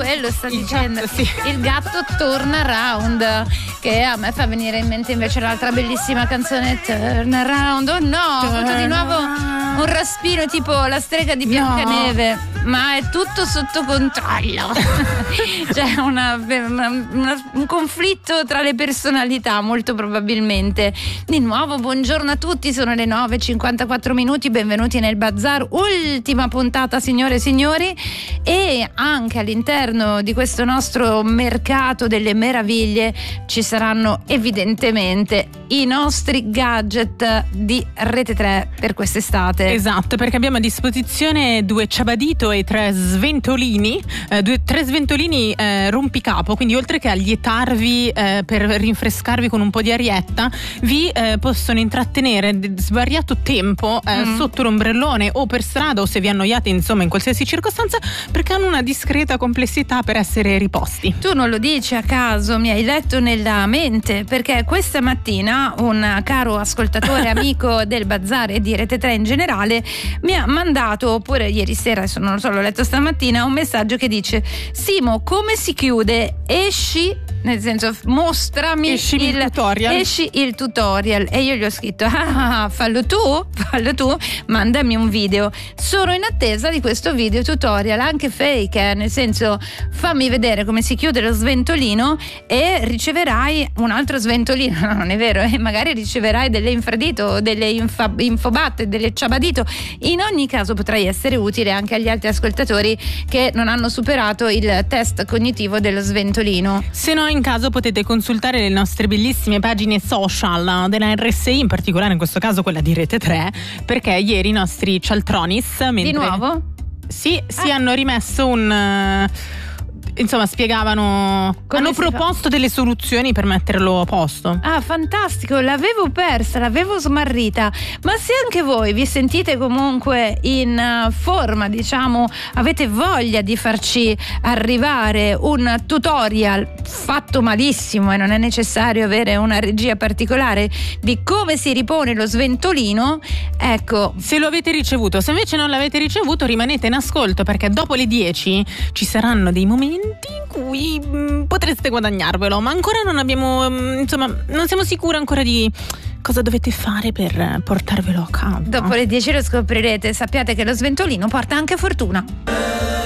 quello sta dicendo. Gatto, sì. Il gatto Turn Around, che a me fa venire in mente invece l'altra bellissima canzone Turn Around. Oh no, ho avuto di nuovo un raspino tipo la strega di Biancaneve, ma è tutto sotto controllo. C'è un conflitto tra le personalità, molto probabilmente. Di nuovo buongiorno a tutti, sono le 9:54 minuti, benvenuti nel Bazar, ultima puntata signore e signori, e anche all'interno di questo nostro mercato delle meraviglie ci saranno evidentemente i nostri gadget di Rete 3 per quest'estate. Esatto, perché abbiamo a disposizione 2 ciabadito e 3 sventolini, 3 sventolini rompicapo, quindi oltre che allietarvi per rinfrescarvi con un po' di arietta, vi possono intrattenere svariato tempo sotto l'ombrellone o per strada, o se vi annoiate insomma in qualsiasi circostanza, perché hanno una discreta complessità per essere riposti. Tu non lo dici a caso, mi hai letto nella mente, perché questa mattina un caro ascoltatore amico del Bazar e di Rete 3 in generale mi ha mandato, oppure ieri sera, adesso non lo so, l'ho letto stamattina, un messaggio che dice: Simo, come si chiude? Esci, nel senso mostrami il tutorial. E io gli ho scritto: fallo tu, mandami un video. Sono in attesa di questo video tutorial, anche fake, nel senso, fammi vedere come si chiude lo sventolino e riceverai un altro sventolino. No, non è vero, e magari riceverai delle infradito, delle infobatte, delle ciabadito. In ogni caso potrai essere utile anche agli altri ascoltatori che non hanno superato il test cognitivo dello sventolino. Se no, in caso potete consultare le nostre bellissime pagine social della RSI, in particolare in questo caso quella di Rete 3, perché ieri i nostri cialtronis di nuovo? Sì, hanno rimesso insomma, spiegavano, hanno proposto delle soluzioni per metterlo a posto. Ah, fantastico, l'avevo persa, l'avevo smarrita. Ma se anche voi vi sentite comunque in forma, diciamo, avete voglia di farci arrivare un tutorial fatto malissimo, e non è necessario avere una regia particolare, di come si ripone lo sventolino, ecco. Se lo avete ricevuto, se invece non l'avete ricevuto, rimanete in ascolto, perché dopo le 10 ci saranno dei momenti in cui potreste guadagnarvelo, ma ancora non abbiamo, insomma, non siamo sicuri ancora di cosa dovete fare per portarvelo a casa. Dopo le 10 lo scoprirete. Sappiate che lo sventolino porta anche fortuna.